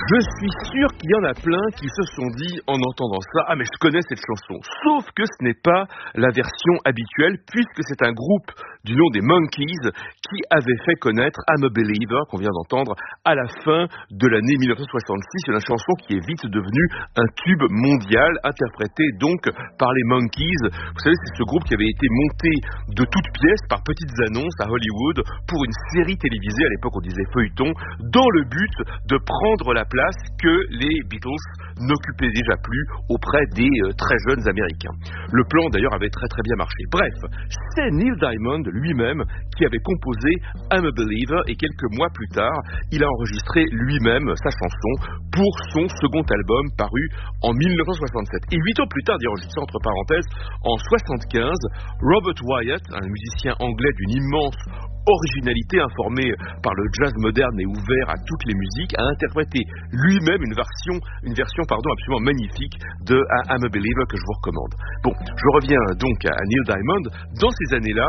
Je suis sûr qu'il y en a plein qui se sont dit en entendant ça: ah mais je connais cette chanson. Sauf que ce n'est pas la version habituelle, puisque c'est un groupe du nom des Monkees qui avait fait connaître I'm a Believer, qu'on vient d'entendre à la fin de l'année 1966. Une chanson qui est vite devenue un tube mondial, interprété donc par les Monkees. Vous savez, c'est ce groupe qui avait été monté de toutes pièces par petites annonces à Hollywood pour une série télévisée, à l'époque on disait feuilleton, dans le but de prendre la place que les Beatles n'occupaient déjà plus auprès des très jeunes Américains. Le plan d'ailleurs avait très très bien marché. Bref, c'est Neil Diamond lui-même qui avait composé I'm a Believer, et quelques mois plus tard, il a enregistré lui-même sa chanson pour son second album paru en 1967. Et 8 ans plus tard, dit enregistré entre parenthèses, en 75, Robert Wyatt, un musicien anglais d'une immense originalité, informé par le jazz moderne et ouvert à toutes les musiques, a interprété lui-même une version absolument magnifique de I'm a Believer, que je vous recommande. Bon, je reviens donc à Neil Diamond. Dans ces années-là,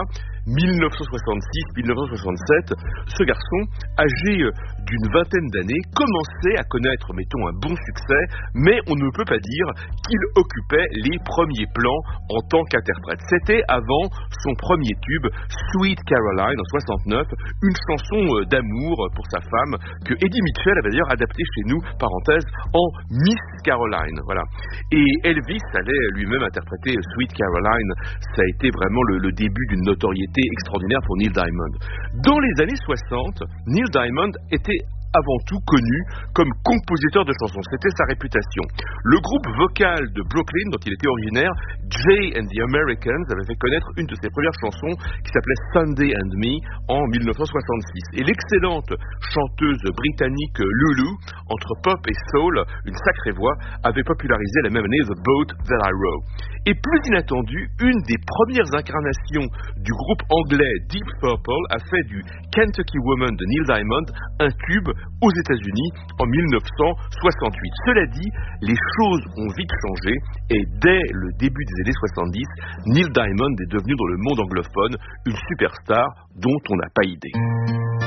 1966-1967, ce garçon, âgé d'une vingtaine d'années, commençait à connaître, mettons, un bon succès, mais on ne peut pas dire qu'il occupait les premiers plans en tant qu'interprète. C'était avant son premier tube, Sweet Caroline, en 69, une chanson d'amour pour sa femme, que Eddie Mitchell avait d'ailleurs adaptée chez nous, parenthèse, en Miss Caroline. Voilà. Et Elvis allait lui-même interpréter Sweet Caroline. Ça a été vraiment le début d'une notoriété extraordinaire pour Neil Diamond. Dans les années 60, Neil Diamond était avant tout connu comme compositeur de chansons. C'était sa réputation. Le groupe vocal de Brooklyn, dont il était originaire, Jay and the Americans, avait fait connaître une de ses premières chansons qui s'appelait Sunday and Me en 1966. Et l'excellente chanteuse britannique Lulu, entre pop et soul, une sacrée voix, avait popularisé la même année The Boat That I Row. Et plus inattendu, une des premières incarnations du groupe anglais Deep Purple a fait du Kentucky Woman de Neil Diamond un tube aux États-Unis en 1968. Cela dit, les choses ont vite changé, et dès le début des années 70, Neil Diamond est devenu dans le monde anglophone une superstar dont on n'a pas idée.